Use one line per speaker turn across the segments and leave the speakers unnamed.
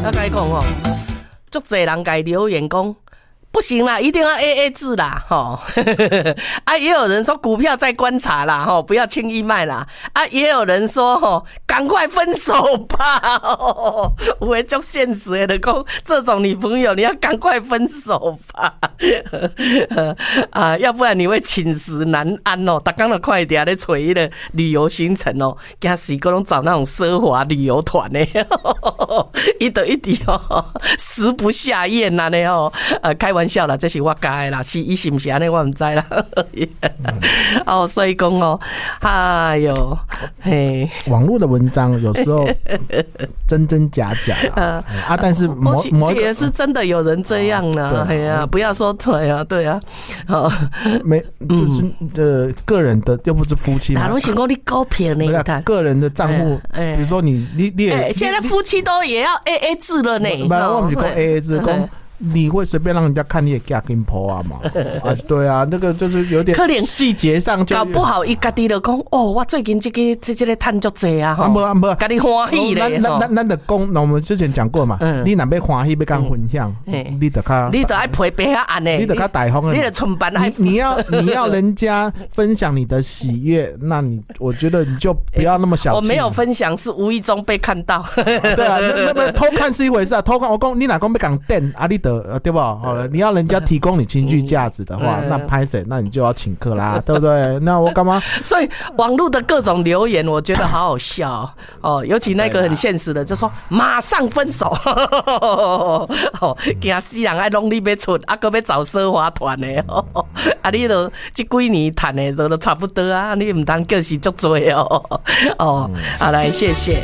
我跟你讲哦，足侪人家留言讲。不行啦，一定要 AA 制啦，吼啊，也有人说股票再观察啦，吼，不要轻易卖啦，啊，也有人说吼，赶快分手吧，吼，有的足现实的讲，这种女朋友你要赶快分手吧，啊，要不然你会寝食难安哦，大家都快点咧找一个旅游行程哦，惊死个拢找那种奢华旅游团呢，一直哦，食不下咽呐呢哦，开玩笑啦，这是我教的啦，是伊是不是安尼我唔知啦。哦，所以讲哦，哎呦，嘿，
网络的文章有时候真真假假啊，但是
这也是真的有人这样呢，哎呀，不要说对啊，哦，
没就是个人的又不是夫妻嘛，
哪能想讲你高骗呢？
个人的账户，比如说你
现在夫妻都也要 AA 制了呢，
不然我们就讲 AA 制讲。你会随便让人家看你也嫁给婆啊嘛？啊，对啊，那个就是有点细节上就
搞不好一家己就讲哦，我最近这个赚足济啊，哈，
不，
家己欢喜嘞。
咱的讲，那我们之前讲过嘛，你若要欢喜要跟分享，你得
爱陪别人按呢，
你得较大方的，
你得存班爱。
你要人家分享你的喜悦，那我觉得你就不要那么小气。
我没有分享，是无意中被看到。
对啊，那偷看是一回事啊，偷看我讲你哪讲要讲电啊，你得。对吧？好了，你要人家提供你情绪价值的话，那拍谁？那你就要请客啦，对不对？那我干嘛？
所以网络的各种留言，我觉得好好笑哦。尤其那个很现实的，就说马上分手，哦，惊死人爱弄你要出，啊，搁要找奢华团的，啊，你都这几年谈的都差不多啊，你唔当叫是足多哦，哦，好来，谢谢。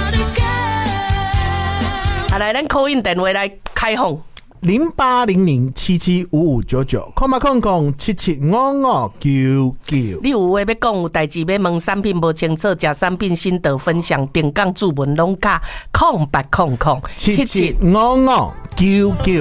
好来，咱 call in 电话来开放。
0800775599，00775599。
你有话要讲，有代志要问，产品无清楚，食产品心得分享，定岗注文拢加0800775599。